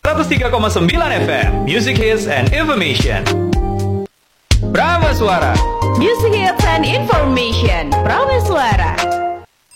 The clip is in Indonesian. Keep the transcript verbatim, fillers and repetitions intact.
seratus tiga koma sembilan F M Music Hits and Information. Prameswara Music Hits and Information Prameswara.